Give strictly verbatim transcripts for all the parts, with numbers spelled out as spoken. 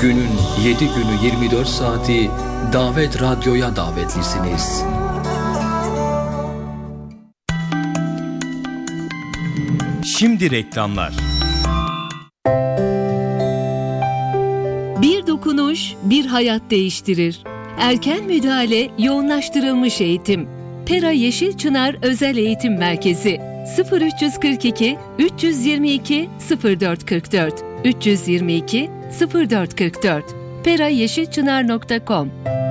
Günün yedi günü yirmi dört saati Davet Radyo'ya davetlisiniz. Şimdi reklamlar. Bir dokunuş, bir hayat değiştirir. Erken müdahale, yoğunlaştırılmış eğitim. Pera Yeşilçınar Özel Eğitim Merkezi sıfır üç kırk iki üç yüz yirmi iki sıfır dört kırk dört üç yüz yirmi iki sıfır dört kırk dört pera yeşilçınar nokta com.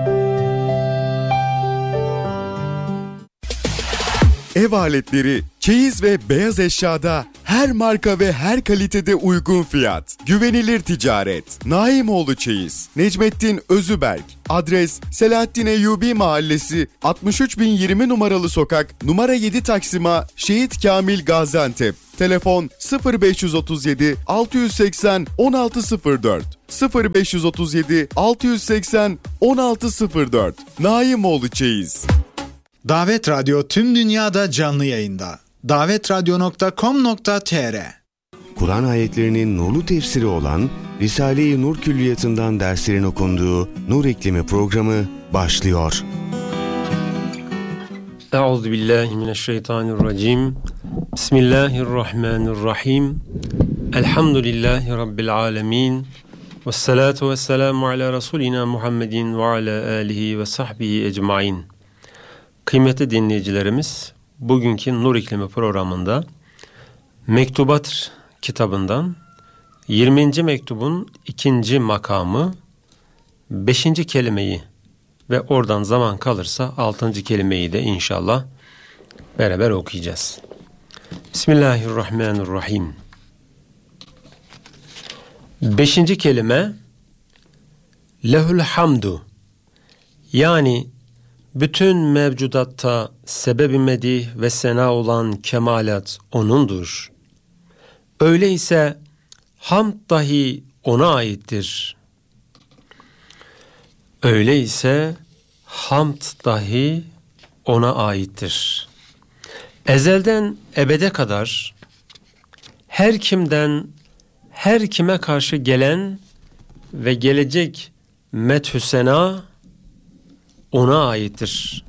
Ev aletleri, çeyiz ve beyaz eşyada her marka ve her kalitede uygun fiyat. Güvenilir ticaret. Naimoğlu Çeyiz. Necmettin Özüberk. Adres Selahattin Eyyubi Mahallesi, altmış üç bin yirmi numaralı sokak, numara yedi Taksim'a, Şehit Kamil Gaziantep. Telefon sıfır beş otuz yedi altı yüz seksen on altı sıfır dört sıfır beş otuz yedi altı yüz seksen on altı sıfır dört. Naimoğlu Çeyiz. Davet Radyo tüm dünyada canlı yayında. davet radyo nokta com nokta tr. Kur'an ayetlerinin nurlu tefsiri olan Risale-i Nur Külliyatı'ndan derslerin okunduğu Nur İklimi programı başlıyor. Euzubillahimineşşeytanirracim. Bismillahirrahmanirrahim. Elhamdülillahi Rabbil alemin. Vessalatu vesselamu ala Resulina Muhammedin ve ala alihi ve sahbihi ecmain. Kıymetli dinleyicilerimiz, bugünkü Nur İklimi programında Mektubat kitabından yirminci mektubun ikinci makamı, beşinci kelimeyi ve oradan zaman kalırsa altıncı kelimeyi de inşallah beraber okuyacağız. Bismillahirrahmanirrahim. Beşinci kelime lehül hamdu, yani bütün mevcudatta sebebi medih ve sena olan kemalat O'nundur. Öyleyse hamd dahi O'na aittir. Öyleyse hamd dahi O'na aittir. Ezelden ebede kadar her kimden, her kime karşı gelen ve gelecek methü sena O'na aittir.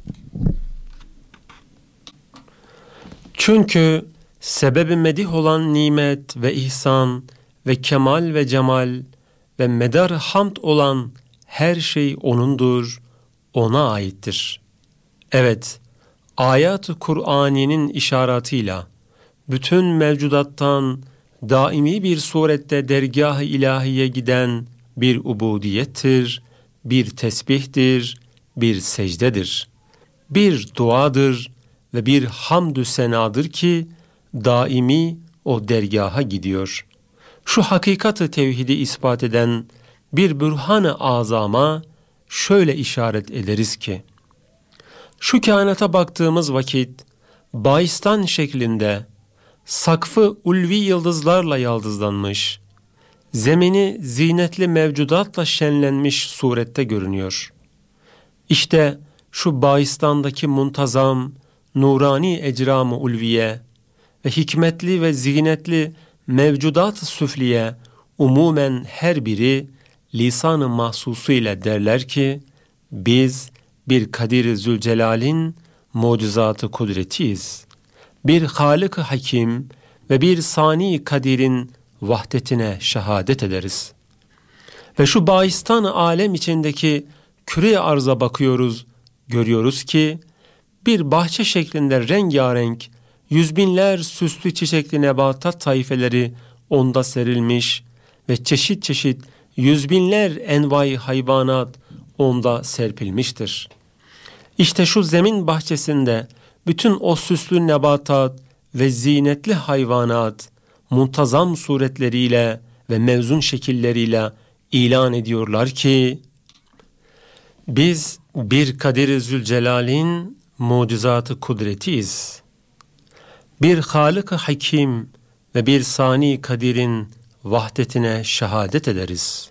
Çünkü sebebi medih olan nimet ve ihsan ve kemal ve cemal ve medar hamd olan her şey O'nundur, O'na aittir. Evet, ayat-ı Kur'ani'nin işaretıyla bütün mevcudattan daimi bir surette dergâh-ı ilahiye giden bir ubudiyettir, bir tesbihtir, bir secdedir, bir duadır ve bir hamdü senadır ki daimi o dergaha gidiyor. Şu hakikati tevhidi ispat eden bir bürhan-ı azama şöyle işaret ederiz ki, şu kainata baktığımız vakit baistan şeklinde sakfı ulvi yıldızlarla yaldızlanmış, zemini zinetli mevcudatla şenlenmiş surette görünüyor. İşte şu baistandaki muntazam, nurani ecram-ı ulviye ve hikmetli ve zinetli mevcudat-ı süfliye umumen her biri lisan-ı mahsusu ile derler ki, biz bir Kadir-i Zülcelal'in mucizat-ı kudretiyiz. Bir Halık-ı Hakim ve bir Sani Kadir'in vahdetine şehadet ederiz. Ve şu baistan-ı alem içindeki küre arza bakıyoruz, görüyoruz ki bir bahçe şeklinde rengarenk yüz binler süslü çiçekli nebatat taifeleri onda serilmiş ve çeşit çeşit yüz binler envai hayvanat onda serpilmiştir. İşte şu zemin bahçesinde bütün o süslü nebatat ve zinetli hayvanat muntazam suretleriyle ve mevzun şekilleriyle ilan ediyorlar ki, biz bir Kadir-i Zülcelal'in mucizatı kudretiyiz. Bir Halık-ı Hakim ve bir Sani Kadir'in vahdetine şehadet ederiz.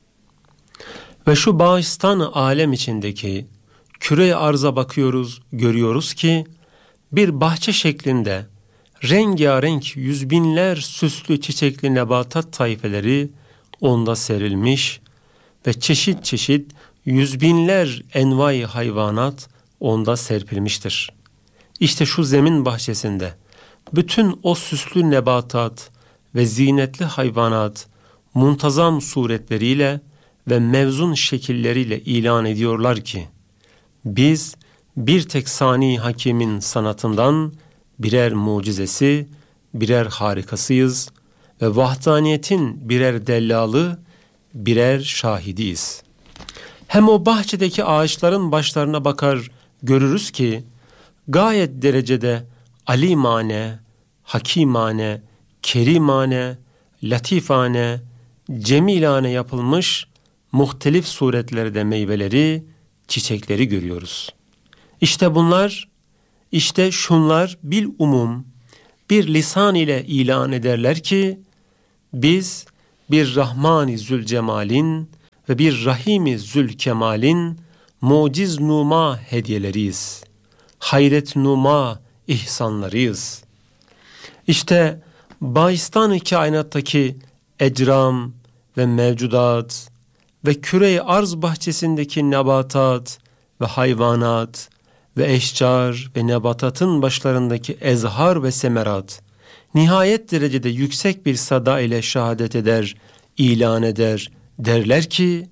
Ve şu bağistan-ı alem içindeki küre-i arza bakıyoruz, görüyoruz ki bir bahçe şeklinde rengarenk yüz binler süslü çiçekli nebatat taifeleri onda serilmiş ve çeşit çeşit yüz binler envai hayvanat onda serpilmiştir. İşte şu zemin bahçesinde bütün o süslü nebatat ve zinetli hayvanat muntazam suretleriyle ve mevzun şekilleriyle ilan ediyorlar ki biz bir tek sani hakimin sanatından birer mucizesi, birer harikasıyız ve vahdaniyetin birer dellalı, birer şahidiyiz. Hem o bahçedeki ağaçların başlarına bakar görürüz ki gayet derecede alimane, hakimane, kerimane, latifane, cemilane yapılmış muhtelif suretlerde meyveleri, çiçekleri görüyoruz. İşte bunlar, işte şunlar bil umum bir lisan ile ilan ederler ki biz bir Rahman-i Zülcemal'in ve bir Rahim-i Zülkemal'in muciz numa hediyeleriyiz. Hayret numa ihsanlarıyız. İşte bahistan-ı kainattaki ecram ve mevcudat ve küre-i arz bahçesindeki nebatat ve hayvanat ve eşcar ve nebatatın başlarındaki ezhar ve semerat nihayet derecede yüksek bir sada ile şehadet eder, ilan eder, derler ki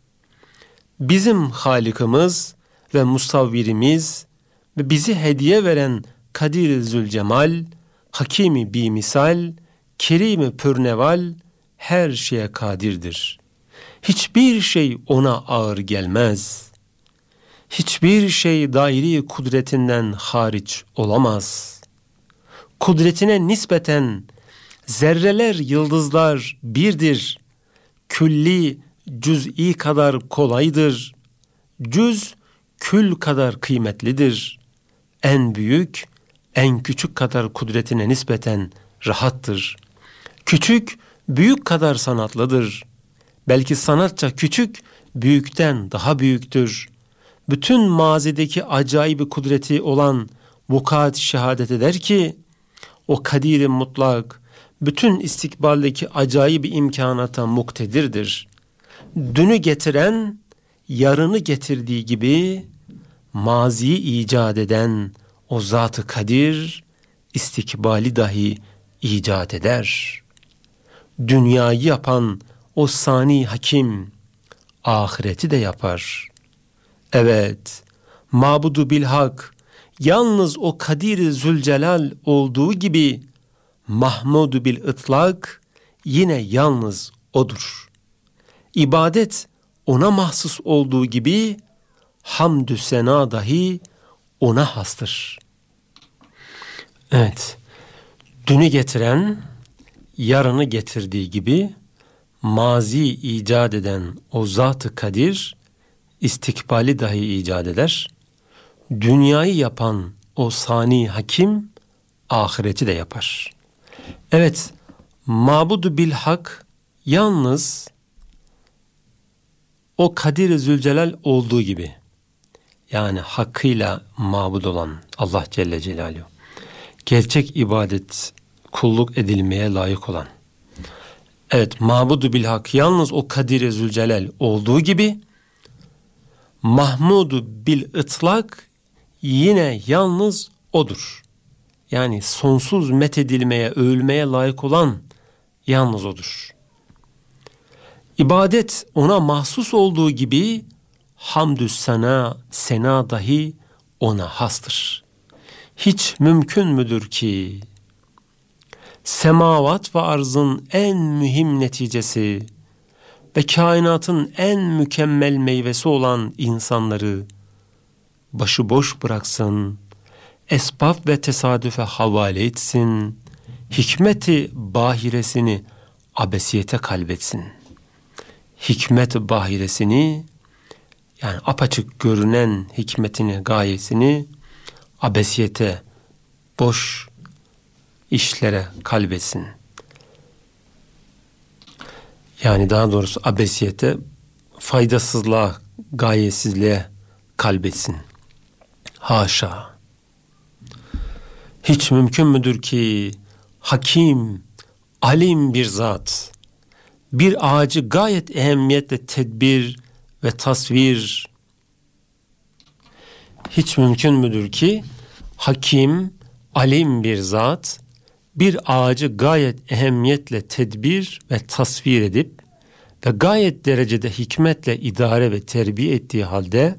bizim Halikimiz ve Musavvirimiz ve bizi hediye veren Kadir-i Zülcemal, Hakimi bimisal, Kerim-i pürneval her şeye kadirdir. Hiçbir şey ona ağır gelmez. Hiçbir şey dairi kudretinden hariç olamaz. Kudretine nispeten zerreler, yıldızlar birdir. Külli, cüz'i kadar kolaydır. Cüz, kül kadar kıymetlidir. En büyük, en küçük kadar kudretine nispeten rahattır. Küçük, büyük kadar sanatlıdır. Belki sanatça küçük, büyükten daha büyüktür. Bütün mazideki acayip kudreti olan vukuat şehadet eder ki, o kadir-i mutlak, bütün istikbaldeki acayip imkanata muktedirdir. Dünü getiren, yarını getirdiği gibi, maziyi icat eden o zat-ı kadir, istikbali dahi icat eder. Dünyayı yapan o sani hakim, ahireti de yapar. Evet, mabudu bilhak, yalnız o Kadir-i Zülcelal olduğu gibi, Mahmud-u bil ıtlak, yine yalnız odur. İbadet ona mahsus olduğu gibi, hamdü sena dahi ona hastır. Evet, dünü getiren, yarını getirdiği gibi, mazi icat eden o zat-ı kadir, istikbali dahi icat eder. Dünyayı yapan o sani hakim, ahireti de yapar. Evet, mabudu bilhak, yalnız o Kadir-i Zülcelal olduğu gibi, yani hakkıyla mabud olan Allah Celle Celaluhu, gerçek ibadet, kulluk edilmeye layık olan, evet, mabudu bilhak, yalnız o Kadir-i Zülcelal olduğu gibi, Mahmudu bil ıtlak, yine yalnız odur. Yani sonsuz methedilmeye, övülmeye layık olan yalnız odur. İbadet ona mahsus olduğu gibi, hamdü sena, sena dahi ona hastır. Hiç mümkün müdür ki, semavat ve arzın en mühim neticesi ve kainatın en mükemmel meyvesi olan insanları başıboş bıraksın, esbab ve tesadüfe havale etsin, hikmeti bahiresini abesiyete kalbetsin. Hikmet bahiresini, yani apaçık görünen hikmetini, gayesini abesiyete, boş işlere kalbetsin. Yani daha doğrusu abesiyete, faydasızlığa, gayesizliğe kalbetsin. Haşa! Hiç mümkün müdür ki hakim, alim bir zat bir ağacı gayet ehemmiyetle tedbir ve tasvir. Hiç mümkün müdür ki hakim, alim bir zat bir ağacı gayet ehemmiyetle tedbir ve tasvir edip ve gayet derecede hikmetle idare ve terbiye ettiği halde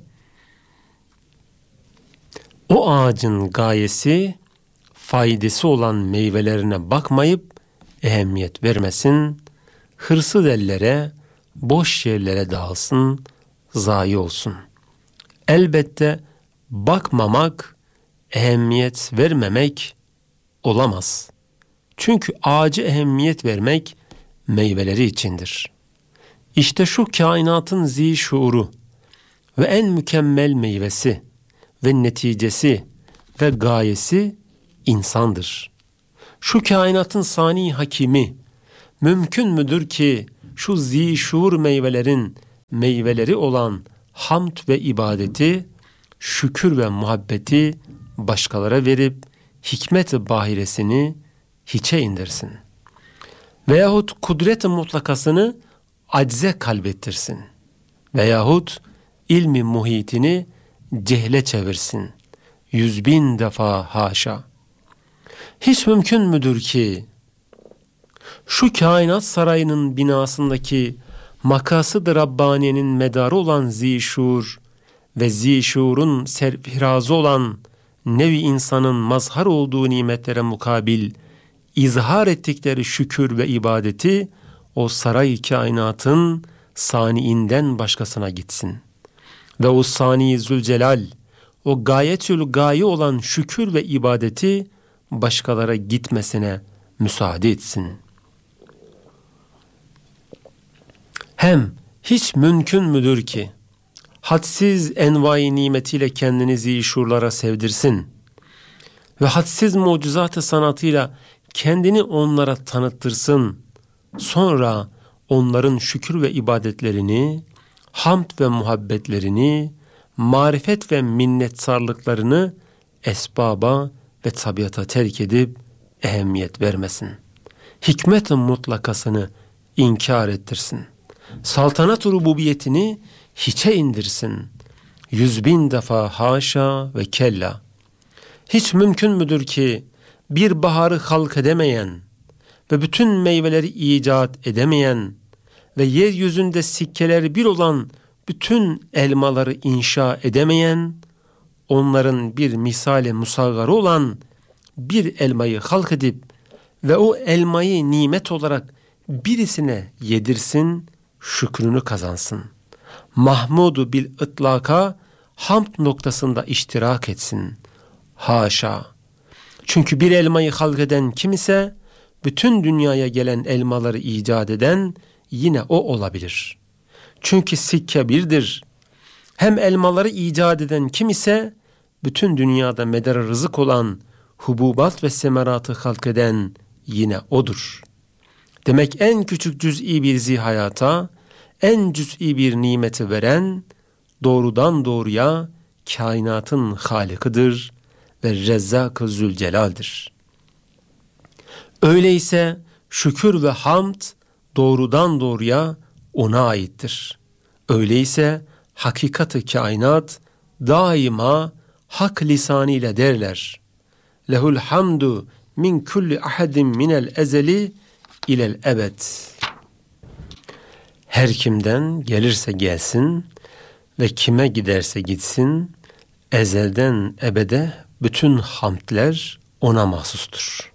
o ağacın gayesi, faydası olan meyvelerine bakmayıp ehemmiyet vermesin, hırsız ellere, boş yerlere dağılsın, zayi olsun. Elbette bakmamak, ehemmiyet vermemek olamaz. Çünkü ağacı ehemmiyet vermek meyveleri içindir. İşte şu kainatın zişuuru ve en mükemmel meyvesi ve neticesi ve gayesi insandır. Şu kainatın sani hakimi mümkün müdür ki şu zişuur meyvelerin meyveleri olan hamd ve ibadeti, şükür ve muhabbeti başkalara verip hikmet-i bahiresini hiçe indirsin. Veyahut kudret-i mutlakasını acze kalbettirsin. Veyahut ilmi muhitini cehle çevirsin. Yüz bin defa haşa. Hiç mümkün müdür ki şu kainat sarayının binasındaki makasıd-ı Rabbaniye'nin medarı olan zişur ve zişurun serfirazı olan nevi insanın mazhar olduğu nimetlere mukabil izhar ettikleri şükür ve ibadeti o saray kainatın saniinden başkasına gitsin. Ve o sani Zülcelal, o gayetül gaye olan şükür ve ibadeti başkalara gitmesine müsaade etsin. Hem hiç mümkün müdür ki hadsiz envai nimetiyle kendini zişurlara sevdirsin ve hadsiz mucizat-ı sanatıyla kendini onlara tanıttırsın. Sonra onların şükür ve ibadetlerini, hamd ve muhabbetlerini, marifet ve minnetsarlıklarını esbaba ve tabiata terk edip ehemmiyet vermesin. Hikmet-i mutlakasını inkar ettirsin. Saltanat-ı rububiyetini hiçe indirsin. Yüz bin defa haşa ve kella. Hiç mümkün müdür ki bir baharı halk edemeyen ve bütün meyveleri icat edemeyen ve yeryüzünde sikkeleri bir olan bütün elmaları inşa edemeyen, onların bir misali musaggarı olan bir elmayı halk edip ve o elmayı nimet olarak birisine yedirsin, şükrünü kazansın. Mahmudu bil ıtlaka hamd noktasında iştirak etsin. Haşa! Çünkü bir elmayı halk eden kim ise bütün dünyaya gelen elmaları icat eden yine o olabilir. Çünkü sikke birdir. Hem elmaları icat eden kim ise bütün dünyada medar rızık olan hububat ve semeratı halk eden yine odur. Demek en küçük cüz'i bir zihayata, en cüz'i bir nimeti veren doğrudan doğruya kainatın halikıdır ve Rezzak-ı Zülcelal'dir. Öyleyse şükür ve hamd doğrudan doğruya ona aittir. Öyleyse hakikat-ı kainat daima hak lisanıyla derler. Lehul hamdu min kulli ahadin minel ezeli ilel ebed. Her kimden gelirse gelsin ve kime giderse gitsin, ezelden ebede bütün hamdler ona mahsustur.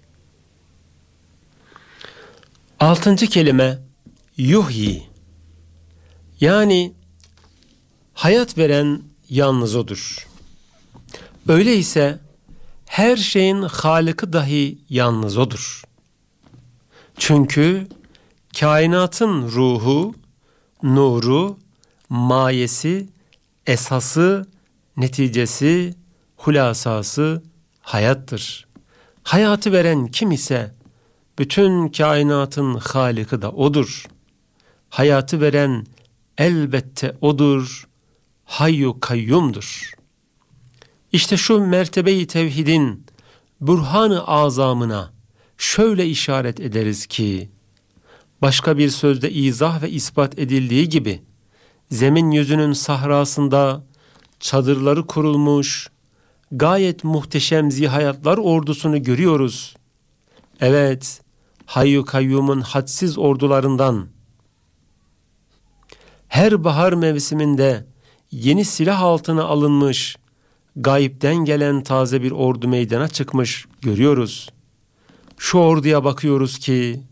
Altıncı kelime yuhyi. Yani hayat veren yalnız odur. Öyleyse her şeyin Halık'ı dahi yalnız odur. Çünkü kainatın ruhu, nuru, mayesi, esası, neticesi, hulasası hayattır. Hayatı veren kim ise bütün kainatın Halık'ı da odur. Hayatı veren elbette odur, hayyu kayyumdur. İşte şu mertebe-i tevhidin burhan-ı azamına şöyle işaret ederiz ki, Başka bir sözde izah ve ispat edildiği gibi zemin yüzünün sahrasında çadırları kurulmuş gayet muhteşem zihayatlar ordusunu görüyoruz. Evet, Hayyu Kayyum'un hadsiz ordularından her bahar mevsiminde yeni silah altına alınmış, gayipten gelen taze bir ordu meydana çıkmış görüyoruz. Şu orduya bakıyoruz ki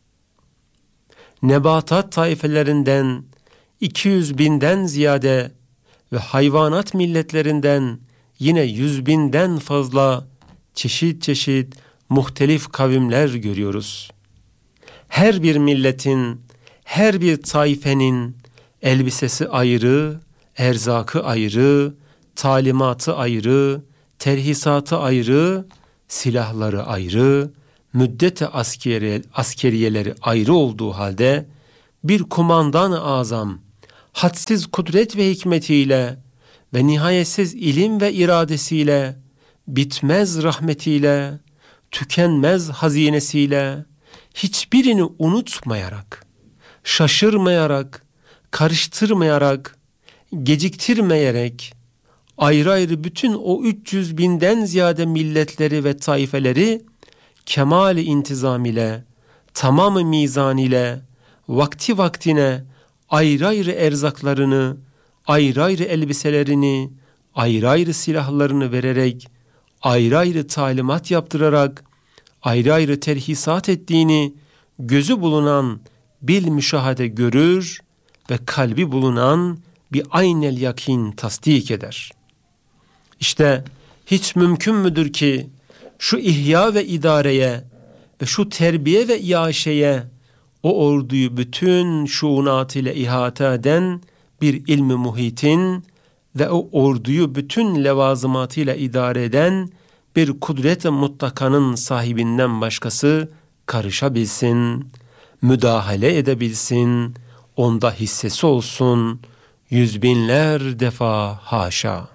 nebatat taifelerinden iki yüz binden ziyade ve hayvanat milletlerinden yine yüz binden fazla çeşit çeşit muhtelif kavimler görüyoruz. Her bir milletin, her bir taifenin elbisesi ayrı, erzakı ayrı, talimatı ayrı, terhisatı ayrı, silahları ayrı, müddete askeri, askeriyeleri ayrı olduğu halde bir kumandan-ı azam hadsiz kudret ve hikmetiyle ve nihayetsiz ilim ve iradesiyle, bitmez rahmetiyle, tükenmez hazinesiyle hiçbirini unutmayarak, şaşırmayarak, karıştırmayarak, geciktirmeyerek ayrı ayrı bütün o üç yüz binden ziyade milletleri ve taifeleri kemal-i intizam ile, tamam-ı mizan ile, vakti vaktine ayrı ayrı erzaklarını, ayrı ayrı elbiselerini, ayrı ayrı silahlarını vererek, ayrı ayrı talimat yaptırarak, ayrı ayrı terhisat ettiğini gözü bulunan bil müşahede görür ve kalbi bulunan bir aynel yakin tasdik eder. İşte hiç mümkün müdür ki şu ihya ve idareye ve şu terbiye ve iaşeye o orduyu bütün şuunat ile ihate eden bir ilmi muhitin ve o orduyu bütün levazımatıyla idare eden bir kudret-i mutlakanın sahibinden başkası karışabilsin, müdahale edebilsin, onda hissesi olsun, yüz binler defa haşa.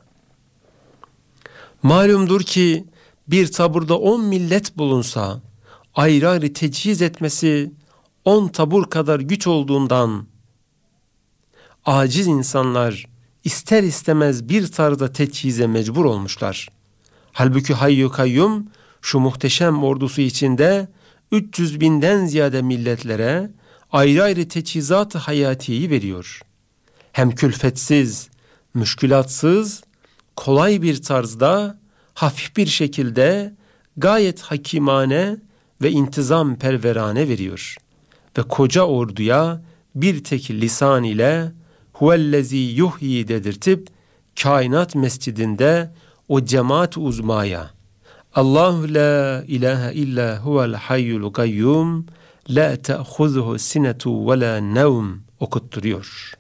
Malumdur ki bir taburda on millet bulunsa, ayrı ayrı tecihiz etmesi on tabur kadar güç olduğundan, aciz insanlar ister istemez bir tarzda teçhize mecbur olmuşlar. Halbuki Hayyu Kayyum şu muhteşem ordusu içinde üç yüz binden ziyade milletlere ayrı ayrı teçhizat-ı hayatiyi veriyor. Hem külfetsiz, müşkülatsız, kolay bir tarzda, hafif bir şekilde gayet hakimane ve intizam perverane veriyor. Ve koca orduya bir tek lisan ile huvellezî yuhyi dedirtip kainat mescidinde o cemaat uzmaya Allahu la ilahe illa huvel hayyul kayyum la te'huzuhu sinetu ve la nevm okutturuyor.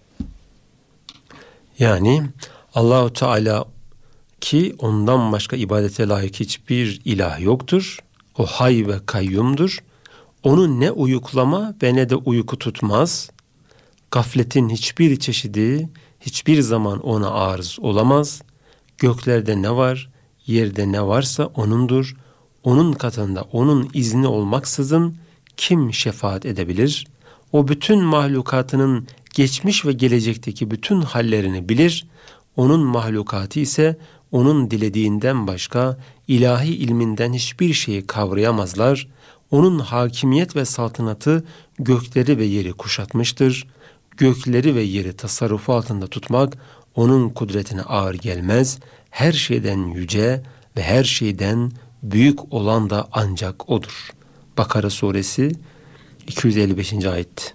Yani Allahu Teala ki ondan başka ibadete layık hiçbir ilah yoktur. O hay ve kayyumdur. Onu ne uyuklama ve ne de uyku tutmaz. Gafletin hiçbir çeşidi hiçbir zaman ona arız olamaz. Göklerde ne var, yerde ne varsa O'nundur. Onun katında O'nun izni olmaksızın kim şefaat edebilir? O bütün mahlukatının geçmiş ve gelecekteki bütün hallerini bilir. Onun mahlukatı ise O'nun dilediğinden başka ilahi ilminden hiçbir şeyi kavrayamazlar. O'nun hakimiyet ve saltanatı gökleri ve yeri kuşatmıştır. Gökleri ve yeri tasarrufu altında tutmak O'nun kudretine ağır gelmez. Her şeyden yüce ve her şeyden büyük olan da ancak O'dur. Bakara suresi iki yüz elli beşinci ayet.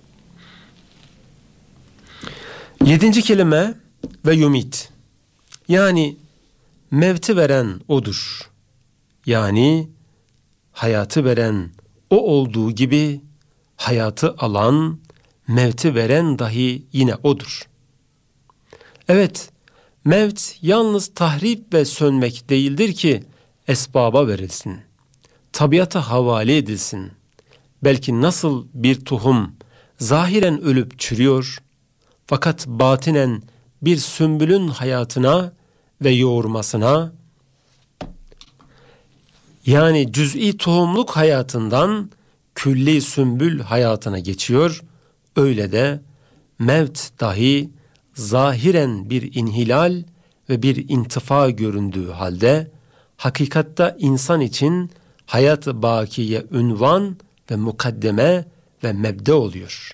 Yedinci kelime ve yumit. Yani mevti veren O'dur. Yani hayatı veren O olduğu gibi hayatı alan, mevti veren dahi yine O'dur. Evet, mevt yalnız tahrip ve sönmek değildir ki esbaba verilsin, tabiata havale edilsin. Belki nasıl bir tohum zahiren ölüp çürüyor, fakat batinen bir sümbülün hayatına ve yoğurmasına, yani cüz'i tohumluk hayatından külli sümbül hayatına geçiyor. Öyle de mevt dahi zahiren bir inhilal ve bir intifa göründüğü halde hakikatta insan için hayat-ı bakiye ünvan ve mukaddeme ve mebde oluyor.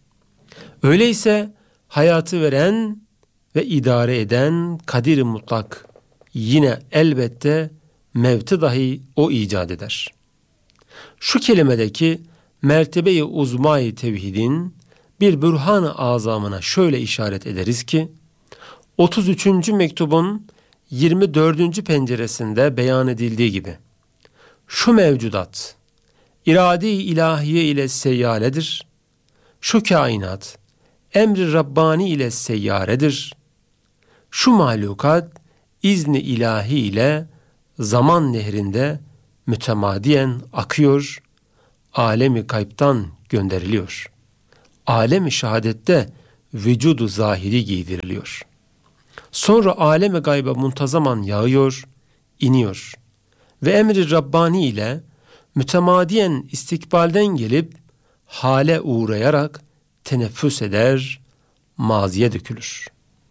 Öyleyse hayatı veren ve idare eden kadir-i mutlak yine elbette mevti dahi o icat eder. Şu kelimedeki mertebe-i uzma-i tevhidin bir bürhan-ı azamına şöyle işaret ederiz ki, otuz üçüncü mektubun yirmi dördüncü penceresinde beyan edildiği gibi, şu mevcudat, irade-i ilahiye ile seyyaledir, şu kainat, emri Rabbani ile seyyaredir, şu mahlukat, izni ilahi ile zaman nehrinde mütemadiyen akıyor, alemi gaybtan gönderiliyor. Alemi şehadette vücudu zahiri giydiriliyor. Sonra alemi gayba muntazaman yağıyor, iniyor ve emri Rabbani ile mütemadiyen istikbalden gelip hale uğrayarak teneffüs eder, maziye dökülür.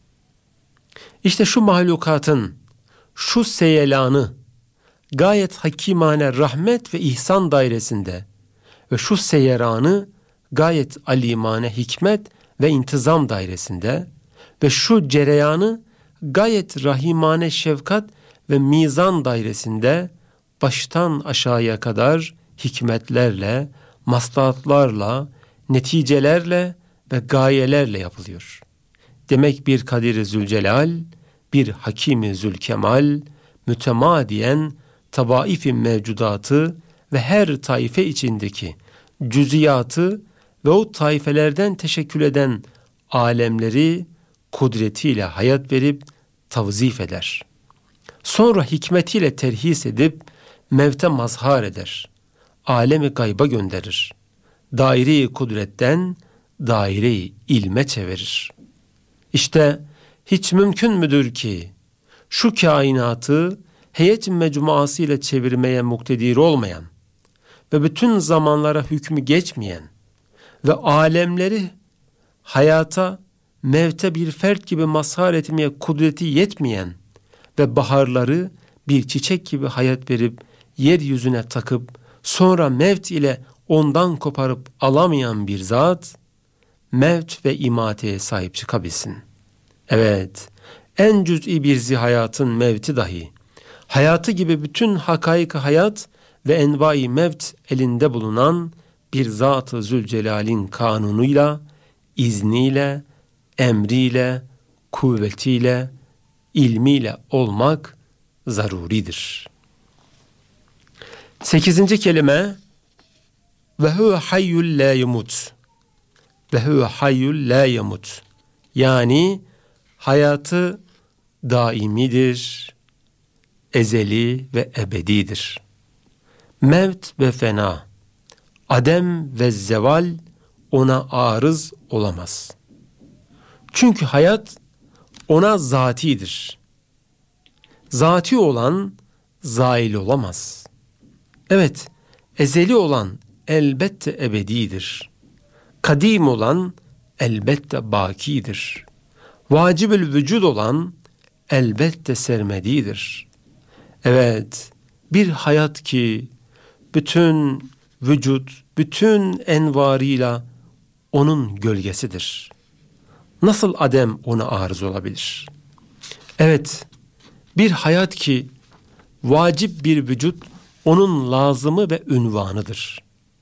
İşte şu mahlukatın şu seyelanı gayet hakimane rahmet ve ihsan dairesinde ve şu seyeranı gayet alimane hikmet ve intizam dairesinde ve şu cereyanı gayet rahimane şefkat ve mizan dairesinde baştan aşağıya kadar hikmetlerle, maslahatlarla, neticelerle ve gayelerle yapılıyor. Demek bir Kadir-i Zülcelal, bir Hakim-i Zülkemal, mütemadiyen tabaif-i mevcudatı ve her taife içindeki cüziyatı ve o taifelerden teşekkül eden alemleri kudretiyle hayat verip tavzif eder. Sonra hikmetiyle terhis edip mevte mazhar eder. Alemi gayba gönderir. Daire-i kudretten daire-i ilme çevirir. İşte hiç mümkün müdür ki şu kainatı heyet mecmuası ile çevirmeye muktedir olmayan ve bütün zamanlara hükmü geçmeyen ve alemleri hayata, mevte bir fert gibi mazhar etmeye kudreti yetmeyen ve baharları bir çiçek gibi hayat verip yeryüzüne takıp sonra mevt ile ondan koparıp alamayan bir zat, mevt ve imateye sahip çıkabilsin. Evet, en cüz'i bir zihayatın mevti dahi, hayatı gibi bütün hakaik hayat ve envai mevt elinde bulunan bir Zat-ı Zülcelal'in kanunuyla, izniyle, emriyle, kuvvetiyle, ilmiyle olmak zaruridir. Sekizinci kelime, ve huve hayyul la yemut. Ve huve hayyul la yemut. Yani hayatı daimidir, ezeli ve ebedidir. Mevt ve fena, adem ve zeval ona arız olamaz. Çünkü hayat ona zatidir. Zati olan zail olamaz. Evet, ezeli olan elbette ebedidir. Kadim olan elbette bakidir. Vacibül vücud olan elbette sermedidir. Evet, bir hayat ki bütün vücut, bütün envarıyla onun gölgesidir. Nasıl adem ona arız olabilir? Evet, bir hayat ki vacip bir vücut onun lazımı ve ünvanıdır.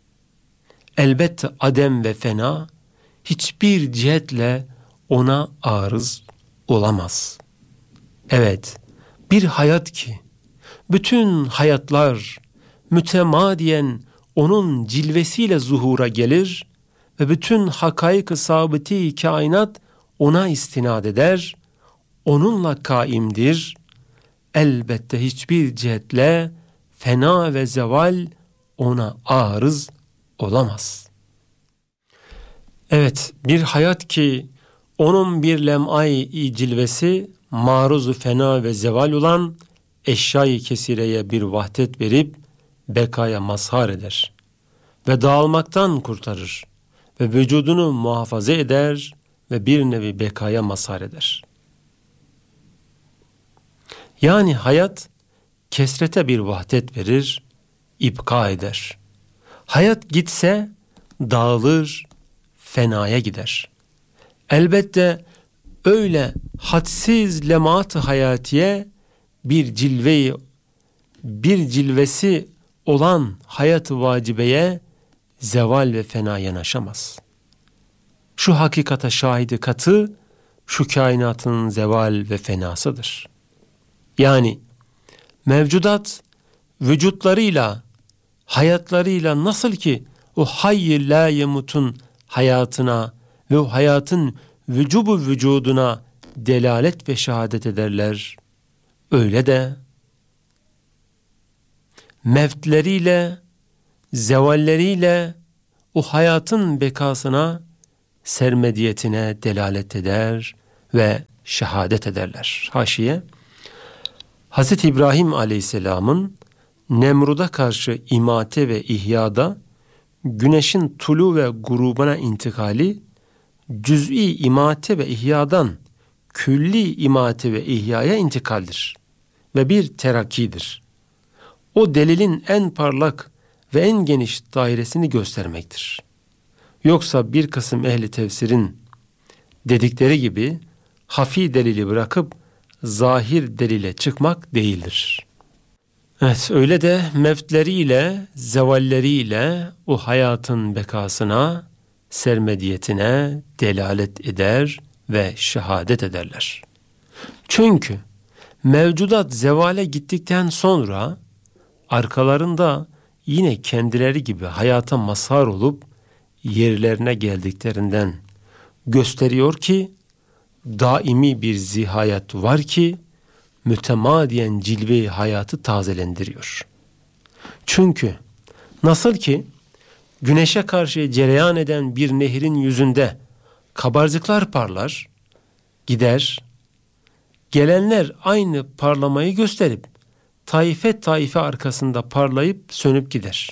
Elbette adem ve fena hiçbir cihetle ona arız olamaz. Evet, bir hayat ki bütün hayatlar mütemadiyen onun cilvesiyle zuhura gelir ve bütün hakaik-ı sabiti kainat ona istinad eder, onunla kaimdir. Elbette hiçbir cihetle fena ve zeval ona arız olamaz. Evet, bir hayat ki onun bir lem'ay-i cilvesi maruzu fena ve zeval olan eşyayı kesireye bir vahdet verip bekaya mazhar eder. ve dağılmaktan kurtarır ve vücudunu muhafaza eder ve bir nevi bekaya mazhar eder. Yani hayat kesrete bir vahdet verir, ipka eder. Hayat gitse dağılır, fenaya gider. Elbette öyle hadsiz lemat-ı hayatiye bir cilveyi, bir cilvesi olan hayat-ı vacibeye zeval ve fena yanaşamaz. Şu hakikata şahidi katı, şu kainatın zeval ve fenasıdır. Yani mevcudat vücutlarıyla, hayatlarıyla nasıl ki o hayy la yemutun hayatına ve o hayatın vücubu vücuduna delalet ve şehadet ederler, öyle de mevtleriyle, zevalleriyle o hayatın bekasına, sermediyetine delalet eder ve şehadet ederler. Haşiye, Hazreti İbrahim Aleyhisselam'ın Nemrud'a karşı imate ve ihyada güneşin tulu ve grubuna intikali cüz'i imate ve ihyadan külli imate ve ihyaya intikaldir ve bir terakkidir. O delilin en parlak ve en geniş dairesini göstermektir. Yoksa bir kısım ehli tefsirin dedikleri gibi hafi delili bırakıp zahir delile çıkmak değildir. Evet, öyle de mevtleriyle, zevalleriyle o hayatın bekasına, sermediyetine delalet eder ve şehadet ederler. Çünkü mevcudat zevale gittikten sonra arkalarında yine kendileri gibi hayata mazhar olup yerlerine geldiklerinden gösteriyor ki daimi bir zihayat var ki mütemadiyen cilve-i hayatı tazelendiriyor. Çünkü nasıl ki güneşe karşı cereyan eden bir nehrin yüzünde kabarcıklar parlar, gider, gelenler aynı parlamayı gösterip taife taife arkasında parlayıp sönüp gider.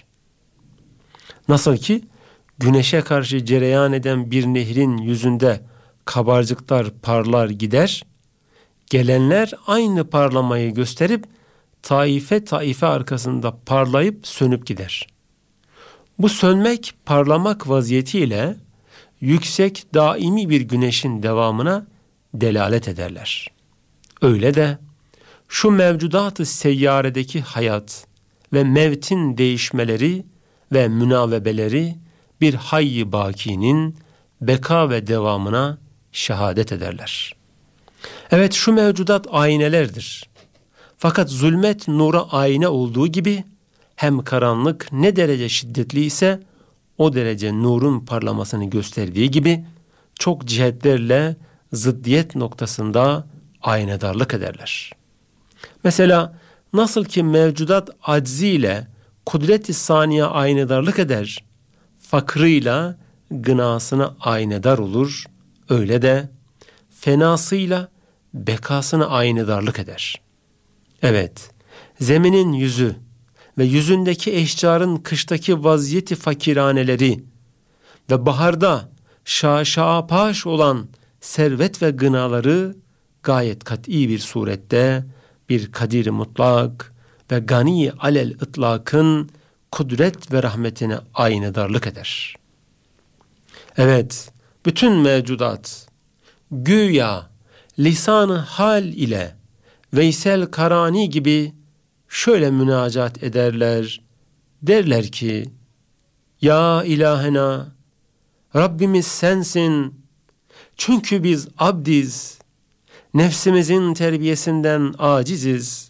Nasıl ki güneşe karşı cereyan eden bir nehrin yüzünde kabarcıklar parlar gider, gelenler aynı parlamayı gösterip taife taife arkasında parlayıp sönüp gider. Bu sönmek, parlamak vaziyetiyle yüksek, daimi bir güneşin devamına delalet ederler. Öyle de şu mevcudat-ı seyyaredeki hayat ve mevtin değişmeleri ve münavebeleri bir hayy-i bakinin beka ve devamına şehadet ederler. Evet, şu mevcudat aynelerdir. Fakat zulmet nura ayna olduğu gibi hem karanlık ne derece şiddetli ise o derece nurun parlamasını gösterdiği gibi çok cihetlerle zıddiyet noktasında aynedarlık ederler. Mesela nasıl ki mevcudat acziyle kudret-i saniye aynedarlık eder, fakrıyla gınasına aynedar olur, öyle de fenasıyla bekasına aynedarlık eder. Evet, zeminin yüzü ve yüzündeki eşcarın kıştaki vaziyeti fakiraneleri ve baharda şaşa paş olan servet ve gınaları gayet kat'i bir surette bir kadir-i mutlak ve gani alel ıtlakın kudret ve rahmetine aynedarlık eder. Evet, bütün mevcudat güya lisan-ı hal ile Veysel Karani gibi şöyle münacat ederler. Derler ki, ya ilahena, Rabbimiz sensin. Çünkü biz abdiz, nefsimizin terbiyesinden aciziz.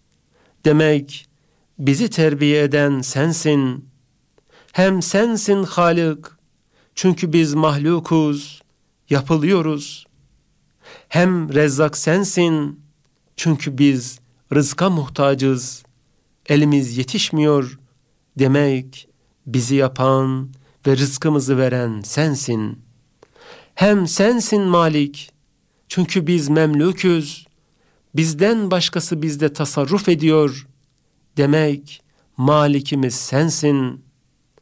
Demek bizi terbiye eden sensin. Hem sensin Halik, çünkü biz mahlukuz, yapılıyoruz. Hem Rezzak sensin, çünkü biz rızka muhtacız, elimiz yetişmiyor. Demek bizi yapan ve rızkımızı veren sensin. Hem sensin Malik, çünkü biz memlüküz, bizden başkası bizde tasarruf ediyor. Demek Malikimiz sensin.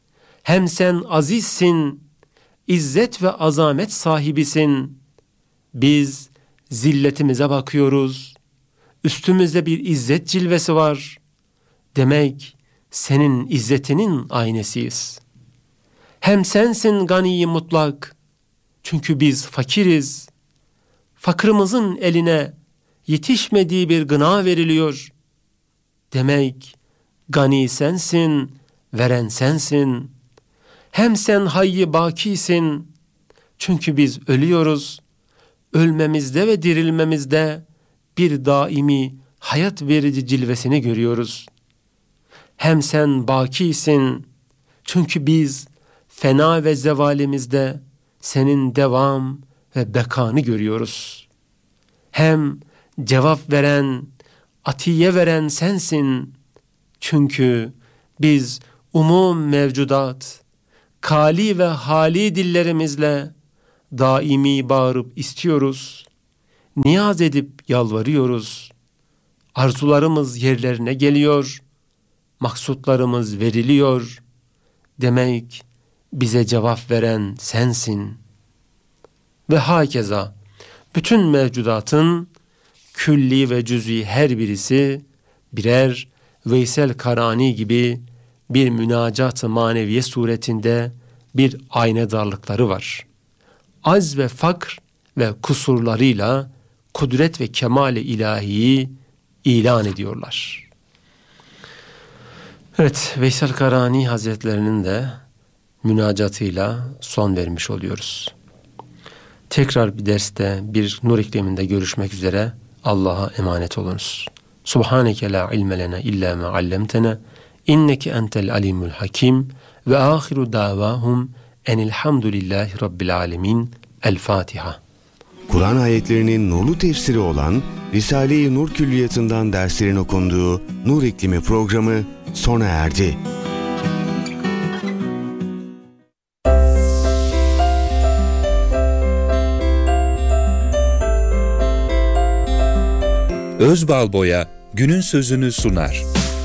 Hem sen azizsin, izzet ve azamet sahibisin. Biz zilletimize bakıyoruz. Üstümüzde bir izzet cilvesi var. Demek senin izzetinin aynesiyiz. Hem sensin gani mutlak. Çünkü biz fakiriz. Fakrımızın eline yetişmediği bir gına veriliyor. Demek gani sensin, veren sensin. Hem sen hayy-i bakisin. Çünkü biz ölüyoruz. Ölmemizde ve dirilmemizde bir daimi hayat verici cilvesini görüyoruz. Hem sen bakisin. Çünkü biz fena ve zevalimizde senin devam ve bekanı görüyoruz. Hem cevap veren, atiye veren sensin. Çünkü biz umum mevcudat, kali ve hali dillerimizle daimi bağırıp istiyoruz. Niyaz edip yalvarıyoruz. Arzularımız yerlerine geliyor. Maksutlarımız veriliyor. Demek bize cevap veren sensin. Ve hakeza bütün mevcudatın külli ve cüz'i her birisi birer Veysel Karani gibi bir münacat-ı maneviye suretinde bir aynedarlıkları var. Az ve fakr ve kusurlarıyla kudret ve kemal-i ilahiyi ilan ediyorlar. Evet, Veysel Karani Hazretlerinin de münacatıyla son vermiş oluyoruz. Tekrar bir derste, bir nur ikliminde görüşmek üzere. Allah'a emanet olunuz. Subhaneke la ilme lena illa ma allamtena inneke entel alimul hakim ve ahiru davahum enilhamdülillahi rabbil alemin. El Fatiha. Kur'an ayetlerinin nurlu tefsiri olan Risale-i Nur Külliyatı'ndan derslerin okunduğu Nur İklimi programı sona erdi. Özbalboya günün sözünü sunar.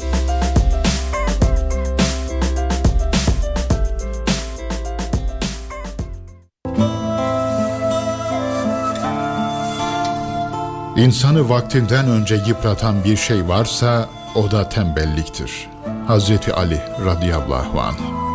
İnsanı vaktinden önce yıpratan bir şey varsa o da tembelliktir. Hazreti Ali radıyallahu anh.